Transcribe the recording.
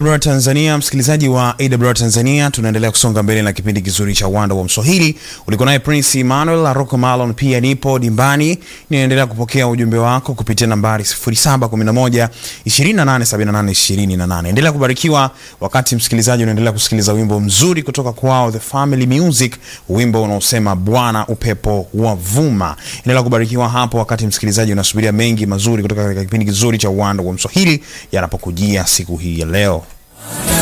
AWR Tanzania, msikilizaji wa AWR Tanzania, tunaendelea kusonga mbele na kipindi kizuri cha Wanda wa Mswahili. Ulikuwa naye Prince Emmanuel Aroko Malon, pia nipo dimbani. Ninaendelea kupokea ujumbe wako kupitia nambari 0711 2878 28. Endelea kubarikiwa wakati msikilizaji unaendelea kusikiliza wimbo mzuri kutoka kwao The Family Music, wimbo unaosema Bwana upepo wavuma. Endelea kubarikiwa hapo wakati msikilizaji unasubiria mengi mazuri kutoka katika kipindi kizuri cha Wanda wa Mswahili yanapokujia siku hii ya leo.